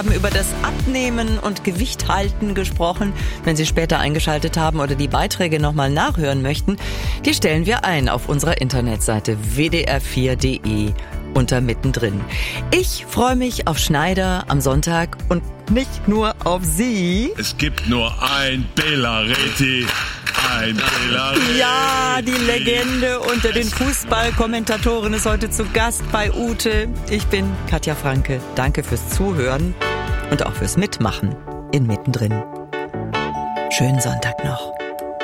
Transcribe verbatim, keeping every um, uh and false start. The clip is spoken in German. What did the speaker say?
haben über das Abnehmen und Gewicht halten gesprochen. Wenn Sie später eingeschaltet haben oder die Beiträge nochmal nachhören möchten, die stellen wir ein auf unserer Internetseite w d r vier punkt d e unter Mittendrin. Ich freue mich auf Schneider am Sonntag und nicht nur auf Sie. Es gibt nur ein Bela Reti. Ein Bela Reti. Ja, die Legende unter den Fußballkommentatoren ist heute zu Gast bei Ute. Ich bin Katja Franke. Danke fürs Zuhören und auch fürs Mitmachen in Mittendrin. Schönen Sonntag noch.